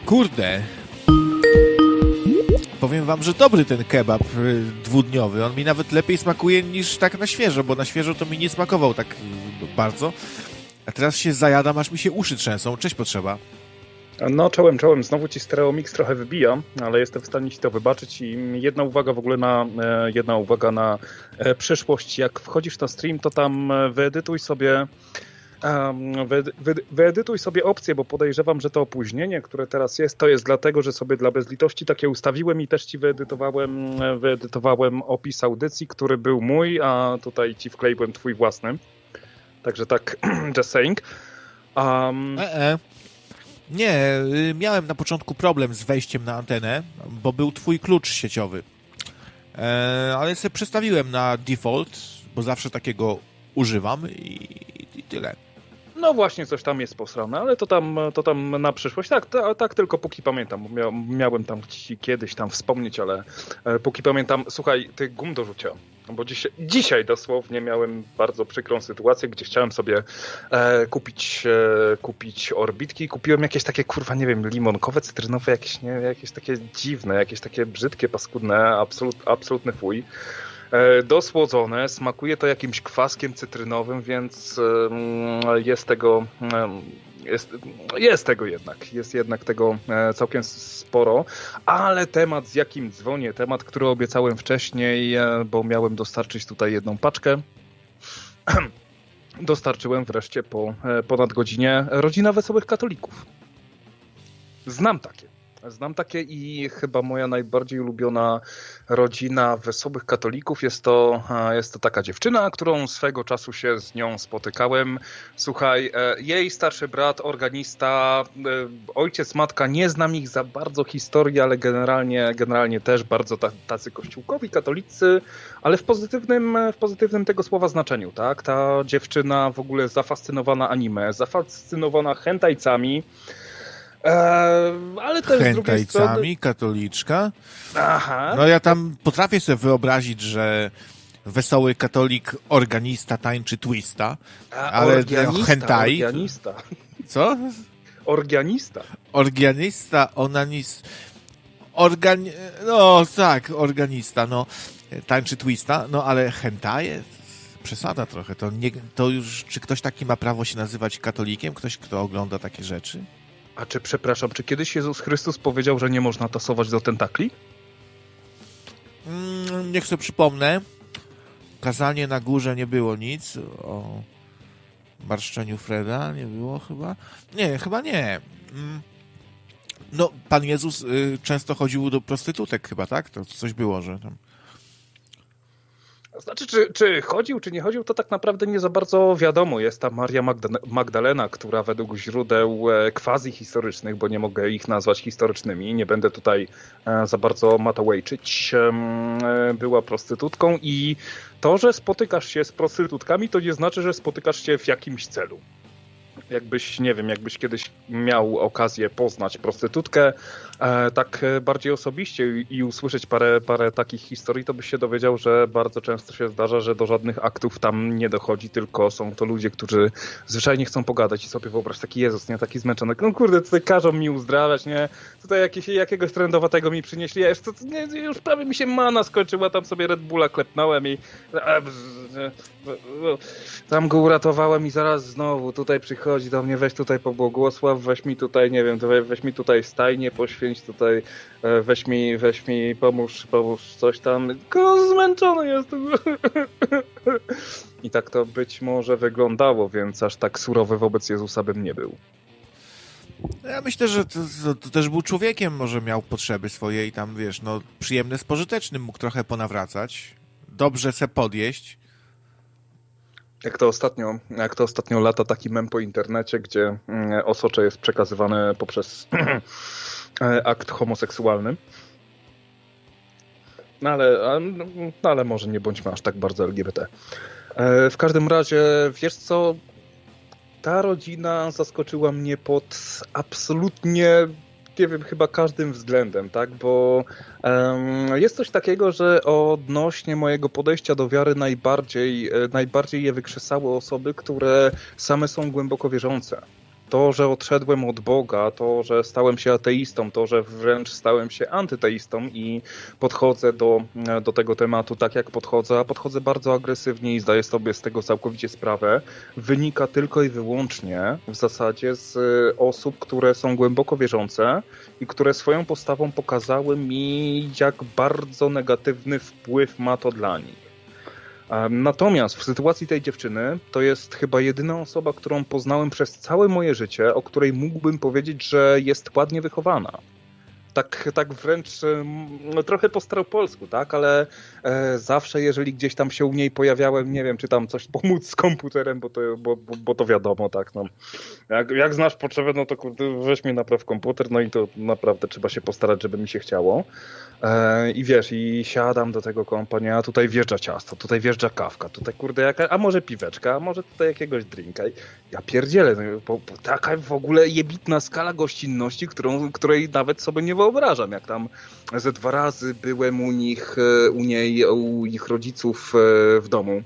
Kurde. Powiem wam, że dobry ten kebab dwudniowy. On mi nawet lepiej smakuje niż tak na świeżo, bo na świeżo to mi nie smakował tak bardzo. A teraz się zajadam, aż mi się uszy trzęsą. Cześć, potrzeba. No czołem. Znowu ci Stereo Mix trochę wybija, ale jestem w stanie ci to wybaczyć i jedna uwaga na przyszłość. Jak wchodzisz na stream, to tam wyedytuj sobie opcję, bo podejrzewam, że to opóźnienie, które teraz jest, to jest dlatego, że sobie dla bezlitości takie ustawiłem i też ci wyedytowałem opis audycji, który był mój, a tutaj ci wkleiłem twój własny. Także tak, just saying. Nie, miałem na początku problem z wejściem na antenę, bo był twój klucz sieciowy. Ale sobie przestawiłem na default, bo zawsze takiego używam i tyle. No właśnie, coś tam jest posrane, ale to tam na przyszłość. Tak tylko póki pamiętam, bo miałem tam ci kiedyś tam wspomnieć, ale póki pamiętam, słuchaj, ty gum do rzucia, bo dzisiaj dosłownie miałem bardzo przykrą sytuację, gdzie chciałem sobie kupić orbitki. Kupiłem jakieś takie, kurwa, nie wiem, limonkowe, cytrynowe, jakieś takie dziwne, jakieś takie brzydkie, paskudne, absolutny fuj. Dosłodzone, smakuje to jakimś kwaskiem cytrynowym, więc jest jednak tego całkiem sporo, ale temat, z jakim dzwonię, temat, który obiecałem wcześniej, bo miałem dostarczyć tutaj jedną paczkę, dostarczyłem wreszcie po ponad godzinie. Rodzina Wesołych Katolików. Znam takie i chyba moja najbardziej ulubiona rodzina Wesołych Katolików jest to taka dziewczyna, którą swego czasu się z nią spotykałem. Słuchaj, jej starszy brat, organista, ojciec, matka, nie znam ich za bardzo historii, ale generalnie też bardzo tacy kościółkowi, katolicy, ale w pozytywnym tego słowa znaczeniu, tak? Ta dziewczyna w ogóle zafascynowana anime, zafascynowana hentajcami, ale też z drugiej strony... katoliczka. Aha. No ja tam potrafię sobie wyobrazić, że wesoły katolik organista tańczy twista, ale hentai... Organista. Co? Organista, no tak, organista, no tańczy twista, no ale hentai przesada trochę. To już, czy ktoś taki ma prawo się nazywać katolikiem? Ktoś, kto ogląda takie rzeczy? A czy kiedyś Jezus Chrystus powiedział, że nie można tasować do tentakli? Niech sobie przypomnę. Kazanie na górze nie było nic. O marszczeniu Freda nie było chyba. Nie, chyba nie. No, Pan Jezus często chodził do prostytutek chyba, tak? To coś było, że tam... Znaczy, czy chodził, czy nie chodził, to tak naprawdę nie za bardzo wiadomo. Jest ta Maria Magdalena, która według źródeł quasi-historycznych, bo nie mogę ich nazwać historycznymi, nie będę tutaj za bardzo matołejczyć, była prostytutką i to, że spotykasz się z prostytutkami, to nie znaczy, że spotykasz się w jakimś celu. Jakbyś kiedyś miał okazję poznać prostytutkę tak bardziej osobiście i usłyszeć parę takich historii, to byś się dowiedział, że bardzo często się zdarza, że do żadnych aktów tam nie dochodzi, tylko są to ludzie, którzy zwyczajnie chcą pogadać i sobie wyobraź, taki Jezus, nie, taki zmęczony, no kurde, tutaj każą mi uzdrawiać, nie, tutaj jakiegoś trendowatego mi przynieśli, już prawie mi się mana skończyła, tam sobie Red Bulla klepnąłem i tam go uratowałem i zaraz znowu tutaj przychodzi do mnie, weź tutaj pobłogosław, weź mi tutaj, nie wiem, weź mi tutaj stajnie, poświęć tutaj, weź mi pomóż coś tam. Zmęczony jestem. I tak to być może wyglądało, więc aż tak surowy wobec Jezusa bym nie był. Ja myślę, że to też był człowiekiem, może miał potrzeby swoje i tam, wiesz, no przyjemne z pożytecznym, mógł trochę ponawracać, dobrze se podjeść. Jak to ostatnio lata taki mem po internecie, gdzie osocze jest przekazywane poprzez akt homoseksualny. Ale może nie bądźmy aż tak bardzo LGBT. W każdym razie, wiesz co, ta rodzina zaskoczyła mnie pod absolutnie, nie wiem, chyba każdym względem, tak, bo jest coś takiego, że odnośnie mojego podejścia do wiary najbardziej je wykrzesały osoby, które same są głęboko wierzące. to, że odszedłem od Boga, to, że stałem się ateistą, to, że wręcz stałem się antyteistą i podchodzę do tego tematu tak, jak podchodzę, a podchodzę bardzo agresywnie i zdaję sobie z tego całkowicie sprawę, wynika tylko i wyłącznie w zasadzie z osób, które są głęboko wierzące i które swoją postawą pokazały mi, jak bardzo negatywny wpływ ma to dla nich. Natomiast w sytuacji tej dziewczyny to jest chyba jedyna osoba, którą poznałem przez całe moje życie, o której mógłbym powiedzieć, że jest ładnie wychowana. Tak wręcz no, trochę po staropolsku, tak, ale zawsze jeżeli gdzieś tam się u niej pojawiałem, nie wiem, czy tam coś pomóc z komputerem, bo to wiadomo, tak, no. Jak znasz potrzebę, no to kurde, weź mi napraw komputer, no i to naprawdę trzeba się postarać, żeby mi się chciało. I wiesz, i siadam do tego kompania, a tutaj wjeżdża ciasto, tutaj wjeżdża kawka, tutaj kurde a może piweczka, a może tutaj jakiegoś drinka. Ja pierdzielę, bo taka w ogóle jebitna skala gościnności, której nawet sobie nie wyobrażam, jak tam ze 2 razy byłem u ich rodziców w domu.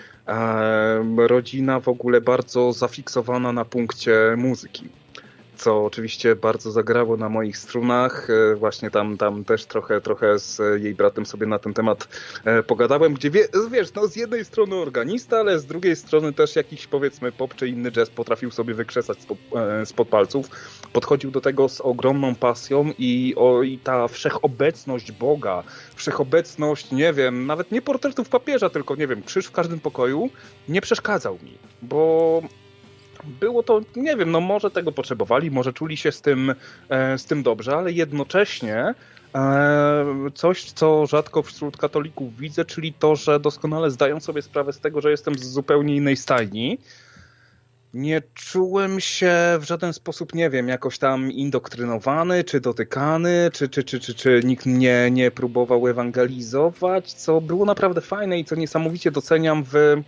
Rodzina w ogóle bardzo zafiksowana na punkcie muzyki, co oczywiście bardzo zagrało na moich strunach. Właśnie tam też trochę z jej bratem sobie na ten temat pogadałem, gdzie wiesz, no z jednej strony organista, ale z drugiej strony też jakiś powiedzmy pop czy inny jazz potrafił sobie wykrzesać spod palców. Podchodził do tego z ogromną pasją i ta wszechobecność Boga, wszechobecność, nie wiem, nawet nie portretów papieża, tylko nie wiem, krzyż w każdym pokoju nie przeszkadzał mi, bo było to, nie wiem, no może tego potrzebowali, może czuli się z tym dobrze, ale jednocześnie coś, co rzadko wśród katolików widzę, czyli to, że doskonale zdają sobie sprawę z tego, że jestem z zupełnie innej stajni. Nie czułem się w żaden sposób, nie wiem, jakoś tam indoktrynowany, czy dotykany, czy nikt mnie nie próbował ewangelizować, co było naprawdę fajne i co niesamowicie doceniam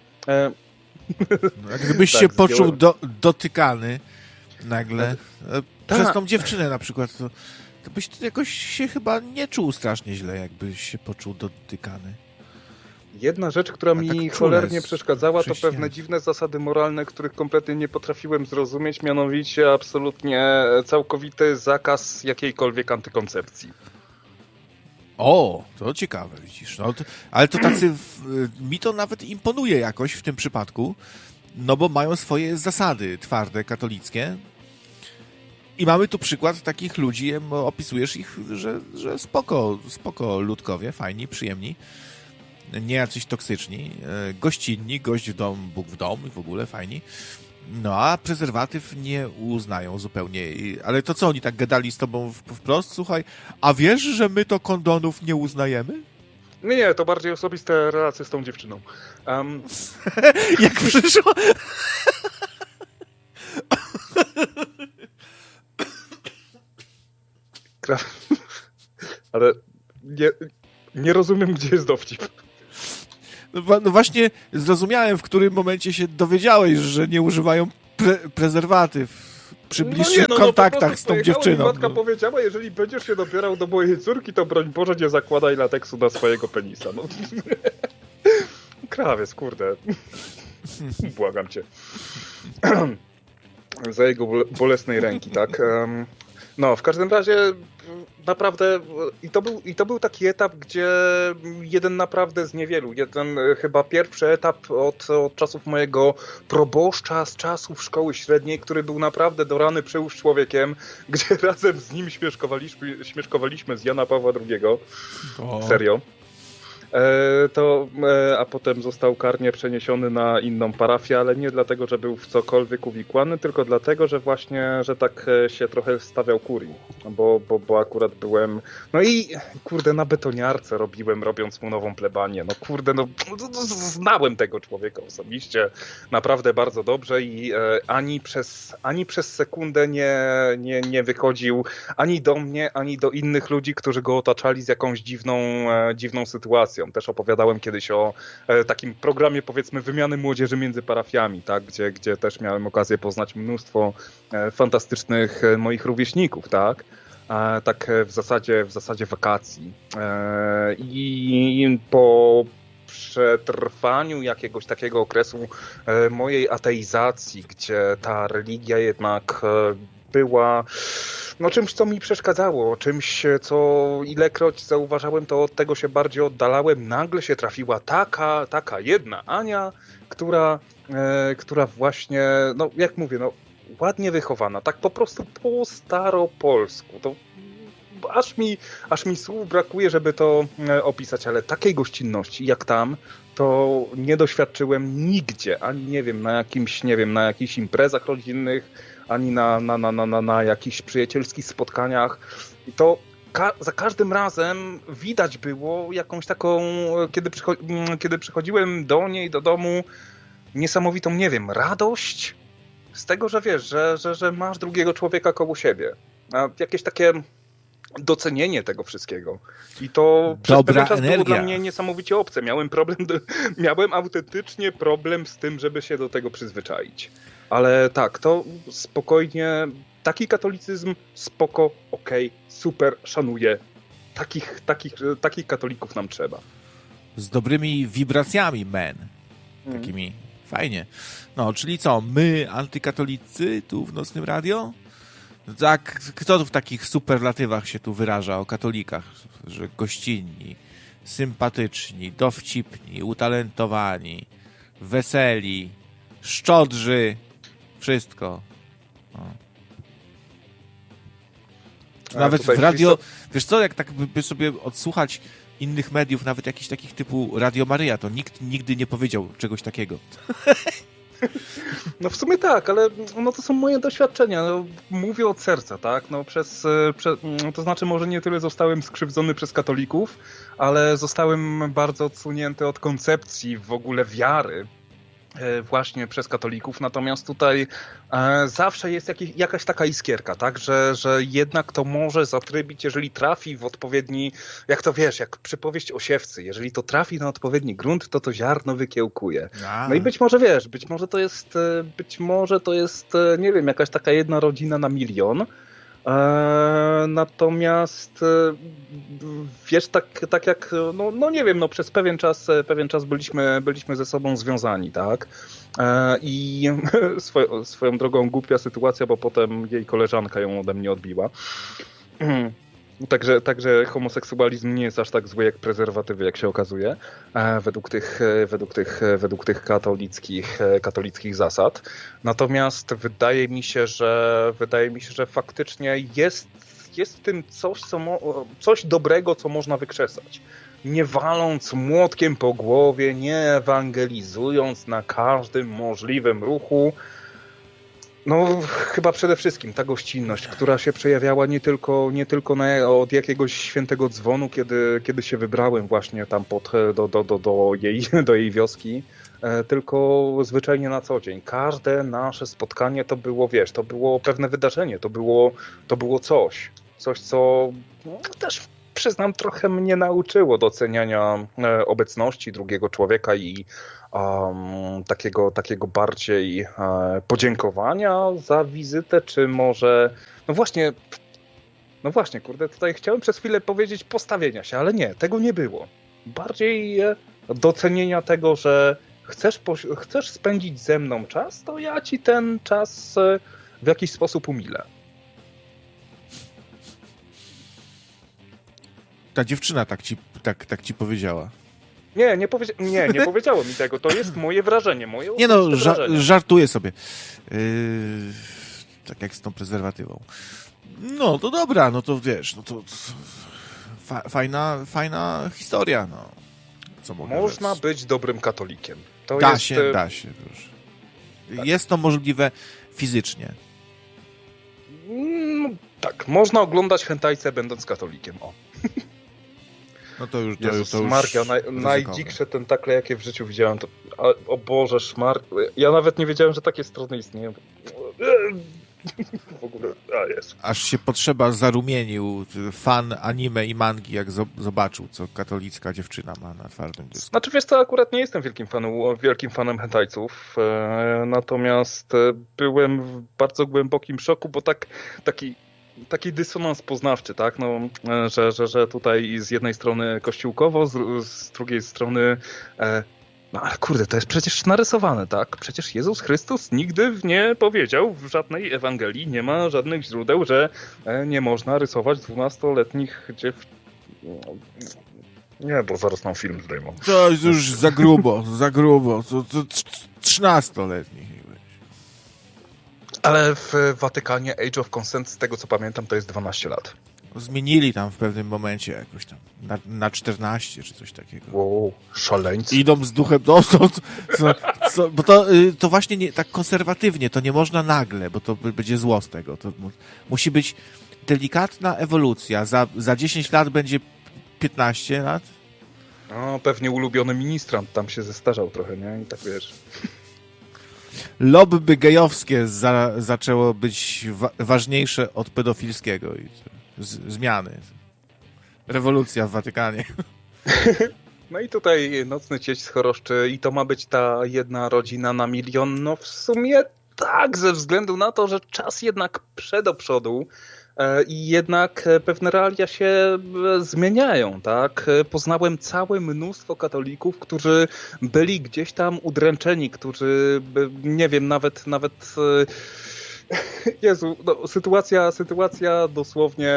no, gdybyś się poczuł dotykany nagle przez tą dziewczynę na przykład, to byś jakoś się chyba nie czuł strasznie źle, jakbyś się poczuł dotykany. Jedna rzecz, która mi cholernie przeszkadzała, to pewne dziwne zasady moralne, których kompletnie nie potrafiłem zrozumieć, mianowicie absolutnie całkowity zakaz jakiejkolwiek antykoncepcji. O, to ciekawe, widzisz. No, ale to tacy, mi to nawet imponuje jakoś w tym przypadku, no bo mają swoje zasady twarde, katolickie. I mamy tu przykład takich ludzi, opisujesz ich, że spoko ludkowie, fajni, przyjemni, nie jacyś toksyczni, gościnni, gość w dom, Bóg w dom i w ogóle fajni. No a prezerwatyw nie uznają zupełnie. Ale to co, oni tak gadali z tobą wprost? Słuchaj, a wiesz, że my to kondonów nie uznajemy? Nie, to bardziej osobiste relacje z tą dziewczyną. Jak przyszło? Ale nie rozumiem, gdzie jest dowcip. No właśnie zrozumiałem, w którym momencie się dowiedziałeś, że nie używają prezerwatyw przy bliższych kontaktach z tą dziewczyną. Matka powiedziała, jeżeli będziesz się dobierał do mojej córki, to broń Boże nie zakładaj lateksu na swojego penisa. No. Krawiec, kurde. Błagam cię. Za jego bolesnej ręki, tak? No, w każdym razie naprawdę i to był taki etap, gdzie jeden naprawdę z niewielu, jeden chyba pierwszy etap od czasów mojego proboszcza, z czasów szkoły średniej, który był naprawdę do rany przyłóż człowiekiem, gdzie razem z nim śmieszkowaliśmy z Jana Pawła II. Serio. A potem został karnie przeniesiony na inną parafię, ale nie dlatego, że był w cokolwiek uwikłany, tylko dlatego, że właśnie, że tak się trochę stawiał kurii, bo akurat byłem, no i kurde, na betoniarce robiąc mu nową plebanię, no kurde, no znałem tego człowieka osobiście naprawdę bardzo dobrze i ani przez sekundę nie wychodził ani do mnie, ani do innych ludzi, którzy go otaczali z jakąś dziwną sytuacją. Też opowiadałem kiedyś o takim programie, powiedzmy, wymiany młodzieży między parafiami, tak? Gdzie też miałem okazję poznać mnóstwo fantastycznych moich rówieśników, tak? Tak w zasadzie wakacji. I po przetrwaniu jakiegoś takiego okresu mojej ateizacji, gdzie ta religia jednak była czymś, co mi przeszkadzało, czymś, co ilekroć zauważałem, to od tego się bardziej oddalałem. Nagle się trafiła taka jedna Ania, która właśnie, jak mówię, ładnie wychowana, tak po prostu po staropolsku. To aż mi słów brakuje, żeby to opisać, ale takiej gościnności jak tam, to nie doświadczyłem nigdzie, ani na jakichś imprezach rodzinnych, ani na jakichś przyjacielskich spotkaniach. I to za każdym razem widać było jakąś taką, kiedy przychodziłem do niej, do domu, niesamowitą, radość z tego, że wiesz, że masz drugiego człowieka koło siebie. Jakieś takie docenienie tego wszystkiego. I to przez pewien czas było dla mnie niesamowicie obce. Miałem autentycznie problem z tym, żeby się do tego przyzwyczaić. Ale tak, to spokojnie, taki katolicyzm, spoko, okej, super, szanuję. Takich katolików nam trzeba. Z dobrymi wibracjami, takimi fajnie. Czyli co, my antykatolicy tu w Nocnym Radio? Tak, kto tu w takich superlatywach się tu wyraża o katolikach? Że gościnni, sympatyczni, dowcipni, utalentowani, weseli, szczodrzy, wszystko. Nawet w radio, wiesz co, jak tak by sobie odsłuchać innych mediów, nawet jakichś takich typu Radio Maryja, to nikt nigdy nie powiedział czegoś takiego. W sumie tak, ale to są moje doświadczenia. Mówię od serca, tak? To znaczy może nie tyle zostałem skrzywdzony przez katolików, ale zostałem bardzo odsunięty od koncepcji w ogóle wiary właśnie przez katolików, natomiast tutaj zawsze jest jakaś taka iskierka, tak, że jednak to może zatrybić, jeżeli trafi w odpowiedni, jak to wiesz, jak przypowieść o siewcy, jeżeli to trafi na odpowiedni grunt, to ziarno wykiełkuje. No i być może wiesz, być może to jest, nie wiem, jakaś taka jedna rodzina na milion. Natomiast wiesz, tak jak, nie wiem, przez pewien czas byliśmy ze sobą związani, tak? I swoją drogą głupia sytuacja, bo potem jej koleżanka ją ode mnie odbiła. Także homoseksualizm nie jest aż tak zły jak prezerwatywy, jak się okazuje, według tych katolickich zasad. Natomiast wydaje mi się, że faktycznie jest w tym coś dobrego, co można wykrzesać. Nie waląc młotkiem po głowie, nie ewangelizując na każdym możliwym ruchu. Chyba przede wszystkim ta gościnność, która się przejawiała nie tylko od jakiegoś świętego dzwonu, kiedy się wybrałem właśnie tam do jej wioski, tylko zwyczajnie na co dzień. Każde nasze spotkanie to było pewne wydarzenie, to było coś, co też przyznam trochę mnie nauczyło doceniania obecności drugiego człowieka i takiego bardziej podziękowania za wizytę, czy może no właśnie, kurde, tutaj chciałem przez chwilę powiedzieć postawienia się, ale nie, tego nie było. Bardziej docenienia tego, że chcesz spędzić ze mną czas, to ja ci ten czas w jakiś sposób umilę. Ta dziewczyna tak ci powiedziała. Nie powiedziało mi tego. To jest moje wrażenie. Wrażenie. Żartuję sobie. Tak jak z tą prezerwatywą. No to dobra, to wiesz, to fajna historia. Co mogę Można być dobrym katolikiem. Da się. Już. Jest to możliwe fizycznie. Tak, można oglądać hentajce będąc katolikiem. O. No to już Maria, najdziksze tentakle, jakie w życiu widziałem, to o Boże, szmark. Ja nawet nie wiedziałem, że takie strony istnieją. W ogóle, jest. Aż się potrzeba zarumienił fan anime i mangi, jak zobaczył, co katolicka dziewczyna ma na twardym dysku. Znaczy, wiesz co, akurat nie jestem wielkim fanem hentajców, natomiast byłem w bardzo głębokim szoku, bo taki taki dysonans poznawczy, tak? No, że tutaj z jednej strony kościółkowo, z drugiej strony no ale kurde, to jest przecież narysowane, tak? Przecież Jezus Chrystus nigdy nie powiedział w żadnej Ewangelii, nie ma żadnych źródeł, że nie można rysować 12-letnich Nie, bo zaraz nam film zdejmą. To jest już za grubo. To 13-letnich. Ale w Watykanie Age of Consent, z tego co pamiętam, to jest 12 lat. Zmienili tam w pewnym momencie jakoś tam na 14 czy coś takiego. Wow, szaleńcy. Idą z duchem, bo to właśnie nie, tak konserwatywnie, to nie można nagle, bo to będzie zło z tego. To musi być delikatna ewolucja. Za 10 lat będzie 15 lat. No, pewnie ulubiony ministrant tam się zestarzał trochę, nie? I tak wiesz. Lobby gejowskie zaczęło być ważniejsze od pedofilskiego. I zmiany. Rewolucja w Watykanie. No i tutaj Nocny Cieć z Choroszczy i to ma być ta jedna rodzina na milion. No w sumie tak, ze względu na to, że czas jednak do przodu i jednak pewne realia się zmieniają, tak? Poznałem całe mnóstwo katolików, którzy byli gdzieś tam udręczeni, którzy, nie wiem, nawet Jezu, no, sytuacja dosłownie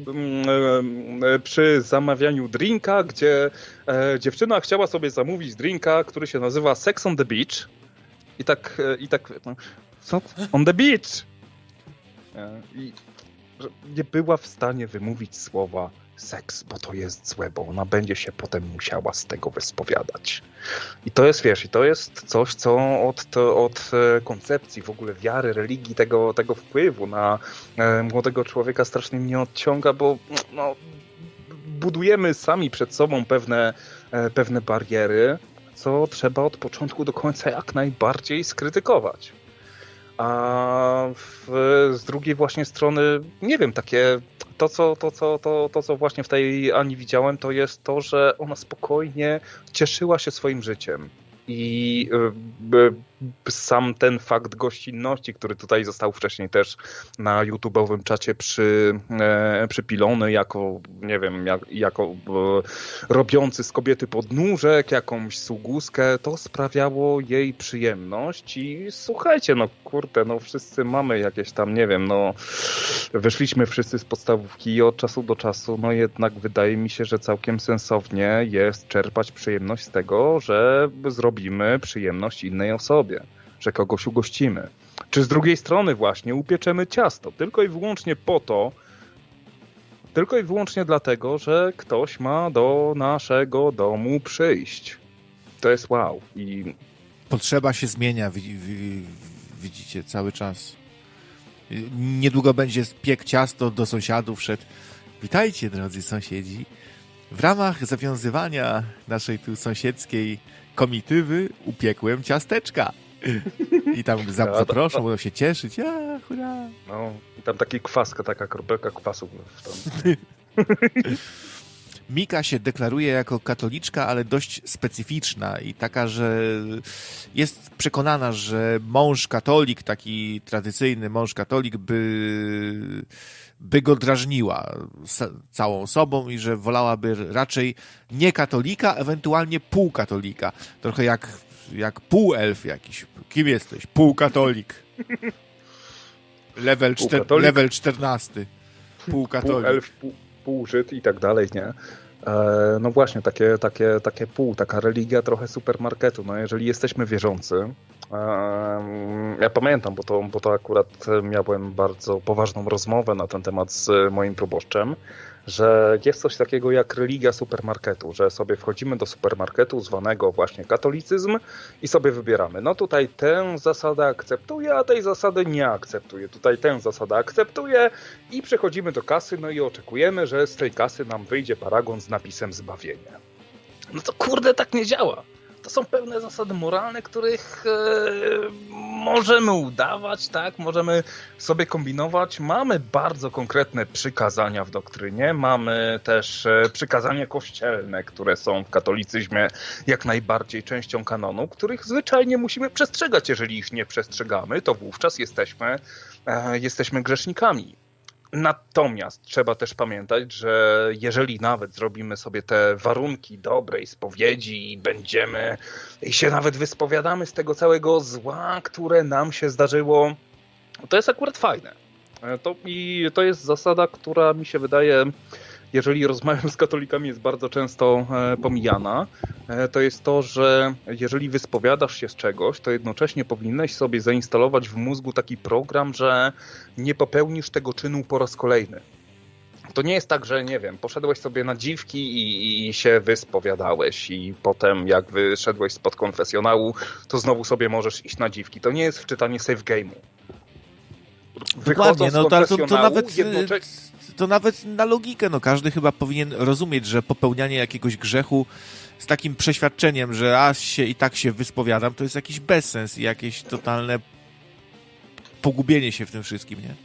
przy zamawianiu drinka, gdzie dziewczyna chciała sobie zamówić drinka, który się nazywa Sex on the Beach i tak no, on the beach i nie była w stanie wymówić słowa seks, bo to jest złe, bo ona będzie się potem musiała z tego wyspowiadać. I to jest, wiesz, i to jest coś, co od koncepcji w ogóle wiary, religii, tego wpływu na młodego człowieka strasznie mnie odciąga, bo no, budujemy sami przed sobą pewne bariery, co trzeba od początku do końca jak najbardziej skrytykować. A z drugiej właśnie strony, nie wiem, takie to, co właśnie w tej Ani widziałem, to jest to, że ona spokojnie cieszyła się swoim życiem. I sam ten fakt gościnności, który tutaj został wcześniej też na YouTube'owym czacie przypilony jako, nie wiem, jako robiący z kobiety podnóżek, jakąś sługuskę, to sprawiało jej przyjemność i słuchajcie, no kurde, no wszyscy mamy jakieś tam, nie wiem, no wyszliśmy wszyscy z podstawówki i od czasu do czasu, no jednak wydaje mi się, że całkiem sensownie jest czerpać przyjemność z tego, że zrobimy przyjemność innej osobie, że kogoś ugościmy. Czy z drugiej strony właśnie upieczemy ciasto, tylko i wyłącznie po to, tylko i wyłącznie dlatego, że ktoś ma do naszego domu przyjść. To jest wow. I potrzeba się zmienia, widzicie, cały czas. Niedługo będzie piek ciasto do sąsiadów wszedł. Witajcie, drodzy sąsiedzi. W ramach zawiązywania naszej tu sąsiedzkiej komitywy upiekłem ciasteczka. I tam zaproszą, będą się cieszyć. Hurra! No, i tam taka kropelka kwasu. Mika się deklaruje jako katoliczka, ale dość specyficzna i taka, że jest przekonana, że mąż katolik, taki tradycyjny mąż katolik by go drażniła całą sobą i że wolałaby raczej nie katolika, ewentualnie półkatolika. Trochę jak półelf jakiś. Kim jesteś? Półkatolik. Level 14. Półkatolik. Półelf, półżyd i tak dalej, nie? No właśnie, takie taka religia trochę supermarketu. No jeżeli jesteśmy wierzący, ja pamiętam, bo to akurat miałem bardzo poważną rozmowę na ten temat z moim proboszczem, że jest coś takiego jak religia supermarketu, że sobie wchodzimy do supermarketu zwanego właśnie katolicyzm i sobie wybieramy. No tutaj tę zasadę akceptuję, a tej zasady nie akceptuję. Tutaj tę zasadę akceptuję i przechodzimy do kasy, no i oczekujemy, że z tej kasy nam wyjdzie paragon z napisem zbawienie. No to kurde, tak nie działa. To są pewne zasady moralne, których możemy udawać, tak? Możemy sobie kombinować. Mamy bardzo konkretne przykazania w doktrynie. Mamy też przykazania kościelne, które są w katolicyzmie jak najbardziej częścią kanonu, których zwyczajnie musimy przestrzegać. Jeżeli ich nie przestrzegamy, to wówczas jesteśmy grzesznikami. Natomiast trzeba też pamiętać, że jeżeli nawet zrobimy sobie te warunki dobrej spowiedzi i się nawet wyspowiadamy z tego całego zła, które nam się zdarzyło, to jest akurat fajne. To jest zasada, która mi się wydaje, jeżeli rozmawiam z katolikami, jest bardzo często pomijana. To jest to, że jeżeli wyspowiadasz się z czegoś, to jednocześnie powinieneś sobie zainstalować w mózgu taki program, że nie popełnisz tego czynu po raz kolejny. To nie jest tak, że nie wiem, poszedłeś sobie na dziwki i się wyspowiadałeś i potem jak wyszedłeś spod konfesjonału, to znowu sobie możesz iść na dziwki. To nie jest wczytanie save game'u. Dokładnie, no to nawet na logikę, no każdy chyba powinien rozumieć, że popełnianie jakiegoś grzechu z takim przeświadczeniem, że i tak się wyspowiadam, to jest jakiś bezsens i jakieś totalne pogubienie się w tym wszystkim, nie?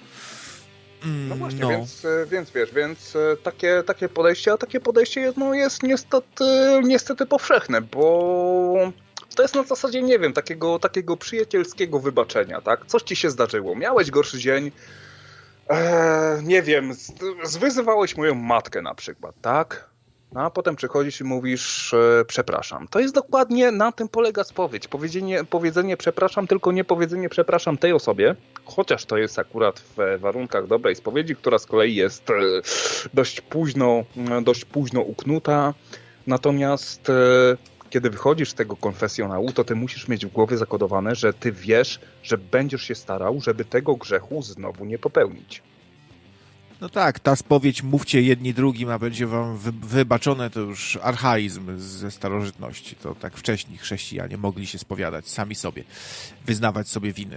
No właśnie, Więc takie podejście jest niestety powszechne, bo to jest na zasadzie, nie wiem, takiego przyjacielskiego wybaczenia, tak? Coś ci się zdarzyło, miałeś gorszy dzień, nie wiem, zwyzywałeś moją matkę na przykład, tak? No, a potem przychodzisz i mówisz przepraszam. To jest dokładnie, na tym polega spowiedź. Powiedzenie przepraszam, tylko nie powiedzenie przepraszam tej osobie, chociaż to jest akurat w warunkach dobrej spowiedzi, która z kolei jest dość późno uknuta. Natomiast kiedy wychodzisz z tego konfesjonału, to ty musisz mieć w głowie zakodowane, że ty wiesz, że będziesz się starał, żeby tego grzechu znowu nie popełnić. No tak, ta spowiedź mówcie jedni drugim, a będzie wam wybaczone, to już archaizm ze starożytności. To tak wcześniej chrześcijanie mogli się spowiadać sami sobie, wyznawać sobie winy.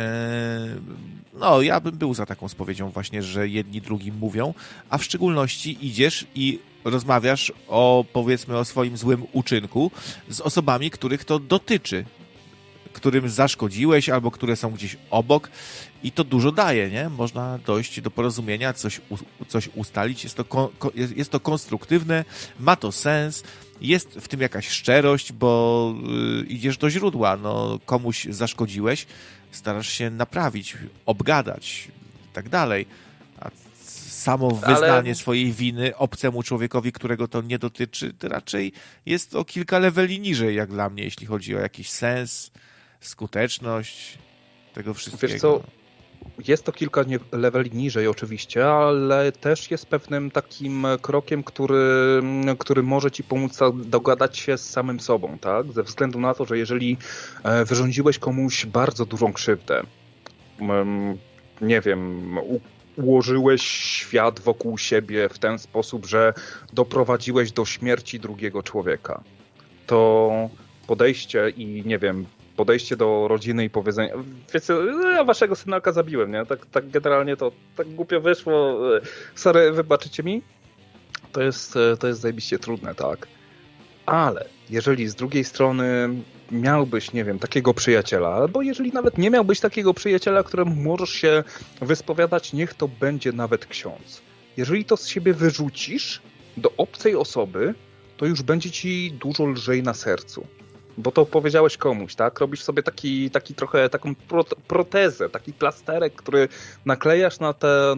No, ja bym był za taką spowiedzią właśnie, że jedni drugim mówią, a w szczególności idziesz i rozmawiasz powiedzmy o swoim złym uczynku z osobami, których to dotyczy, którym zaszkodziłeś albo które są gdzieś obok i to dużo daje, nie? Można dojść do porozumienia, coś ustalić, jest to konstruktywne, ma to sens, jest w tym jakaś szczerość, bo idziesz do źródła, no komuś zaszkodziłeś, starasz się naprawić, obgadać i tak dalej, a samo wyznanie swojej winy obcemu człowiekowi, którego to nie dotyczy, to raczej jest o kilka leveli niżej, jak dla mnie, jeśli chodzi o jakiś sens, skuteczność tego wszystkiego. Wiesz co, jest to kilka leveli niżej oczywiście, ale też jest pewnym takim krokiem, który może ci pomóc dogadać się z samym sobą, tak? Ze względu na to, że jeżeli wyrządziłeś komuś bardzo dużą krzywdę, nie wiem, ułożyłeś świat wokół siebie w ten sposób, że doprowadziłeś do śmierci drugiego człowieka, to podejście i nie wiem, podejście do rodziny i powiedzenie, wiecie, ja waszego synaka zabiłem, nie? Tak generalnie to tak głupio wyszło, sorry, wybaczycie mi? To jest zajebiście trudne, tak? Ale jeżeli z drugiej strony miałbyś, nie wiem, takiego przyjaciela, albo jeżeli nawet nie miałbyś takiego przyjaciela, któremu możesz się wyspowiadać, niech to będzie nawet ksiądz. Jeżeli to z siebie wyrzucisz do obcej osoby, to już będzie ci dużo lżej na sercu. Bo to powiedziałeś komuś, tak? Robisz sobie taki trochę taką protezę, taki plasterek, który naklejasz na